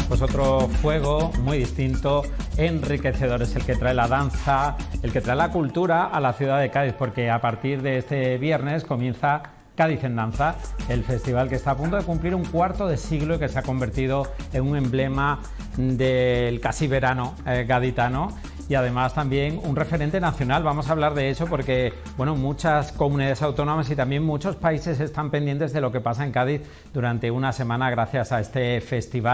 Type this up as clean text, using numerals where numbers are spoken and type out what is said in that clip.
Pues otro juego muy distinto, enriquecedor, es el que trae la danza, el que trae la cultura a la ciudad de Cádiz, porque a partir de este viernes comienza Cádiz en Danza, el festival que está a punto de cumplir un cuarto de siglo y que se ha convertido en un emblema del casi verano gaditano y además también un referente nacional. Vamos a hablar de eso porque bueno, muchas comunidades autónomas y también muchos países están pendientes de lo que pasa en Cádiz durante una semana gracias a este festival.